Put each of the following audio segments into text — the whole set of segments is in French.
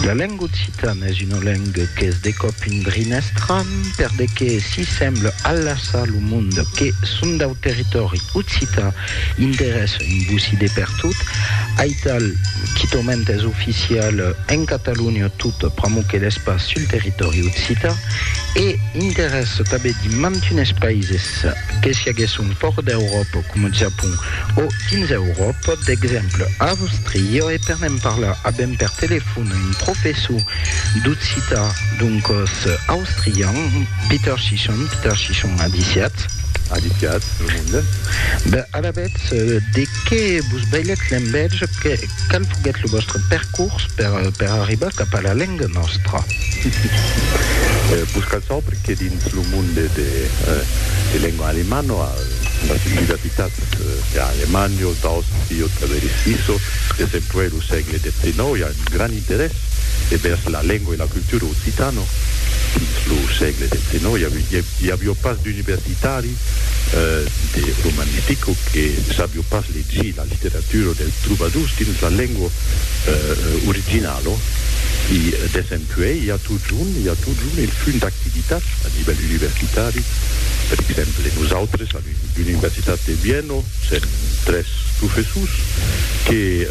La lingua occitana è una lingua che si decoppa in drinestran perché si sembra all'assa al mondo che sono da territori occità interessa in busi dappertutto ai tal chiaramente è ufficiale in Catalogna tutto pramuche l'espace sul territorio occità e interessa també di mantenere paesi che sono fuori d'Europa come il Giappone o in Europa, ad esempio Austria e per ne parlare abbiamo per telefono un professore d'Occità, donc austrian, Peter Chichon a 17. Adiciat, le monde. Ben, à la bête, dès que vous baillez l'embelge, quel faut être votre parcours per arriver à la langue nostra? Buscar sempre che dentro il mondo di lingua alemana, la università di Alemania, d'Austria, di Suisse, per esempio, nel secolo XIX, ha un grande interesse verso la lingua e la cultura occitana. Nel secolo XIX, abbiamo pas di universitari di romanistico che sappiano pas leggere la letteratura del troubadour in la lingua originale. E, ad esempio, il y a toujours il fond d'actività a livello universitario. Per esempio, noi all'Università di Vieno siamo 3 professori che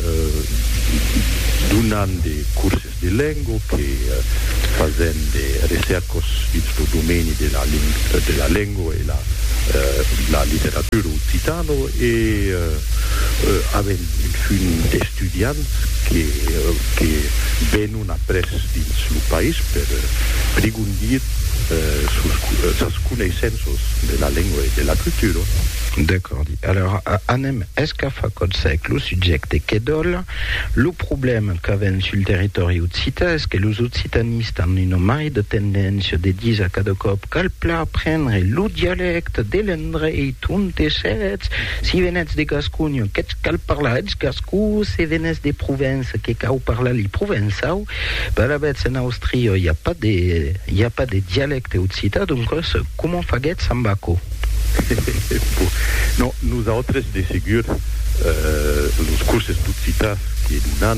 danno dei corsi di lingua, che fanno delle ricerche nel dominio della lingua e la letteratura occitana e avendo il fond di studenti che vengono appresso nel paese per approfondire ciascuna essenza della lingua e della cultura. D'accord. Alors, anem escafa col secolo sujecte che dol lo problema che avem sul territorio occità è che los occitanistes hanno mai de tendenza de dire a cada cop cal pla prendre lo dialecte dell'Andrei tunte sets si venets de Gascogno che cal parla ets gascù se venets de Provence che cau parla li provençau per la bête en Austria il y a pas de dialecte occità donc comment faguet sambaco. No, nous autres de segur los cursos d'occità che non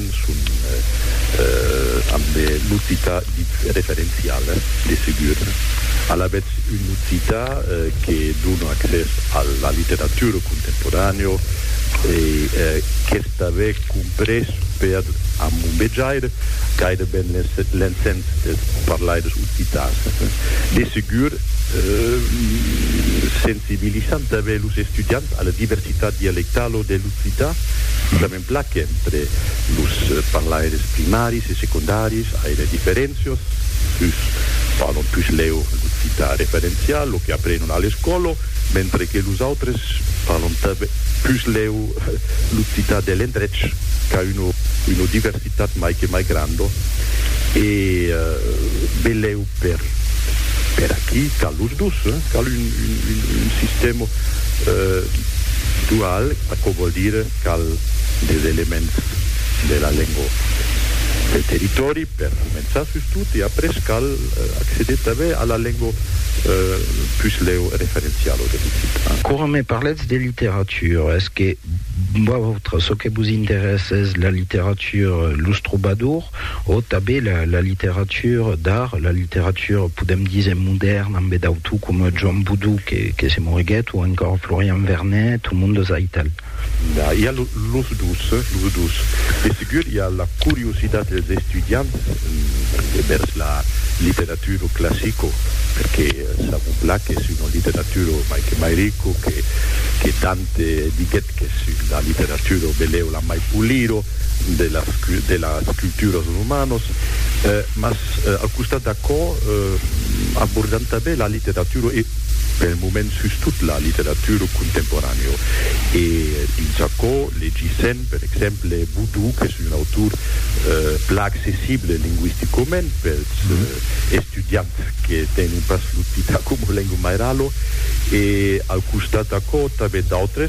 hanno l'occità referenziale de segur alla vez un'occità che dona accesso alla letteratura contemporanea e che stava compreso per ammumbeggiare gaire ben l'essenza del parlare d'occità de segur sensibilizzando gli studenti alla diversità dialettale dell'occità, siamo in placa entre i parlares primaris e secondaris, hai le differenze, parlano più l'occità referenziale, che apprendono alle scuole, mentre che gli altri parlano più l'occità dell'endreccio, che ha una diversità mai grande e belleu per aquí cal los dos, cal un sistema dual, che vuol dire cal degli elementi della lingua del territorio per cominciare su tutti e après cal accedere alla lingua più referenziale dell'occità. Come parlez de littérature, est-ce que ce qui vous intéresse est la littérature l'oustrobadour ou tabé la littérature d'art, la littérature podem dire moderne amb d'autres comme John Boudou que c'est Moriguet ou encore Florian Vernet, tout le monde zaital. Il y a los dos. De segur, il y a la curiosità degli estudianti verso la letteratura classica, perché sappiamo che è una letteratura mai ricca, che tante dighet che la letteratura beleu la mai pulito della scultura umana, ma al costato d'accordo abbordando també la letteratura e per il momento su tutta la letteratura contemporanea e in Giacomo leggissen per esempio Boudou che è un autore più accessibile linguisticamente per studenti che hanno un passo l'utilità come lingua mairalo e al costato d'accordo avete d'altres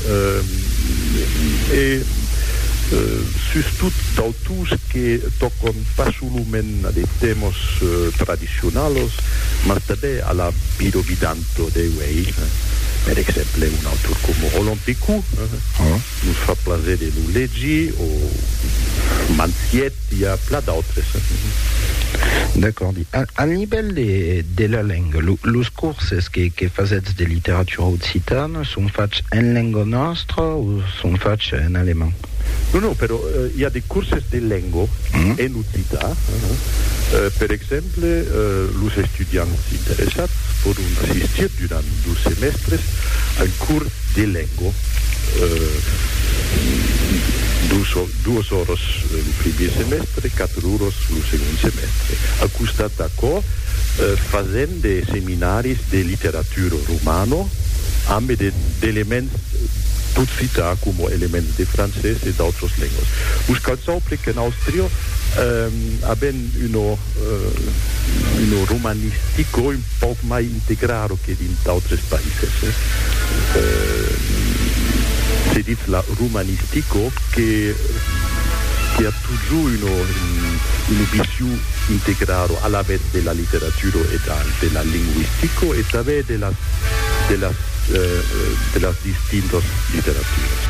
e sustud d'autors que tocan pas solument a de temas tradicionales, mas també a la birobidanto de Wei, Per exemple, un autor come Roland Picou nous fa plaisir de nous leggi, o Manciet, il y a plein d'autres. D'accord. A nivell de la lingua, los curses que fazets de literatura occitana són fats en lingua nostra o són fats en alemany? No, però hi ha des curses de lingua en occità. Per exemple, los estudiants interessats poden assistir durant 2 semestres al curs de lingua. 2 horas el primer semestre, 4 horas el segundo semestre. Al costat d'acord, fazent de seminaris de literatura romano amb d'elements d'occità come elements de francès e d'altres lingües. Us cal saber que in Austria abbiamo uno romanistico un po' mai integrato che in altri paesi. Si dice la romanistico che ha toujours una visione integrata alla vez de la literatura e de la linguistica e también de las distintas literaturas.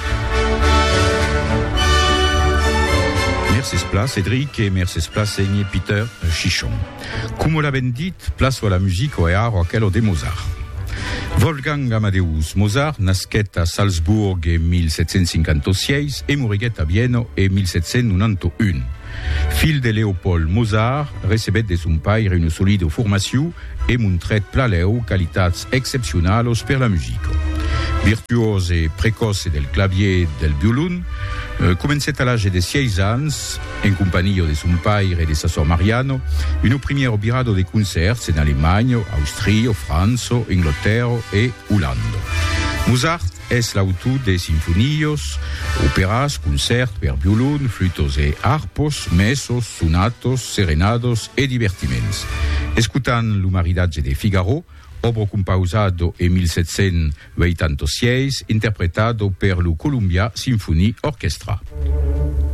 Merci place Cédric et merci place Egné Peter Chichon. Come l'avem dit, place à la musique et art quello de Mozart. Wolfgang Amadeus Mozart nasquet a Salzburg en 1756 e moriguet a Viena en 1791. Fill de Leopold Mozart, recebet de son pare una solida formació e montret plaleu qualitats excepcionals per la musica. Virtuos e precoce del clavier del violon, comencet a l'âge de 6 anys, en compagnia de son pare e de sa sor Mariano, un primer virado de concerts en Alemanya, Austria, França, Inglaterra e Holanda. Mozart és l'autor de sinfonios, óperas, concerts per violon, flûtos e arpos, messos, sonatos, serenados e divertiments. Escutant lo maridatge de Figaro, obra composado en 1786, interpretado per lo Columbia Symphony Orchestra.